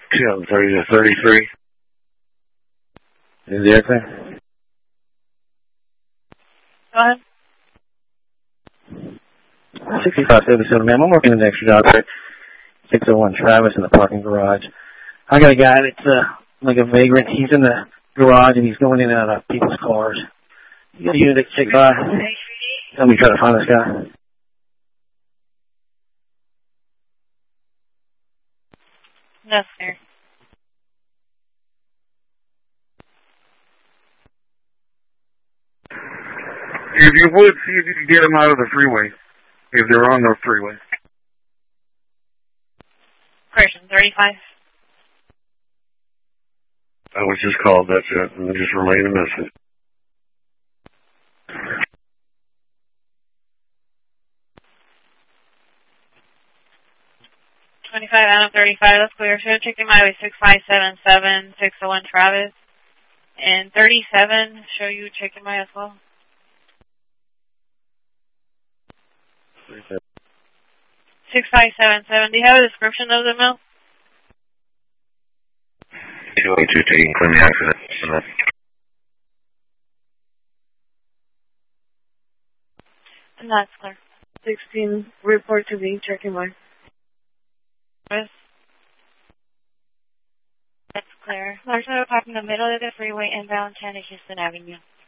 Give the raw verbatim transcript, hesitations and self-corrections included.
two thirty to thirty-three. Is the air clear? Go ahead. sixty-five seventy-seven, ma'am. I'm working an extra job here. six oh one Travis in the parking garage. I got a guy that's uh, like a vagrant. He's in the garage and he's going in and out of people's cars. You got a unit that check by? Let me try to find this guy. That's fair. If you would, see if you can get them out of the freeway. If they're on the freeway. Correction, thirty-five. I was just called, that's it. I'm just relaying a message. twenty-five Adam thirty-five, that's clear. Should have checked in my way six five seven seven, six oh one Travis. And thirty-seven, show you checking my as well. six five seven seven, do you have a description of the mill? two eight two taking clean the accident. And that's clear. sixteen, report to me, checking my. Yes. That's clear. Large motor parked in the middle of the freeway inbound ten to Houston Avenue.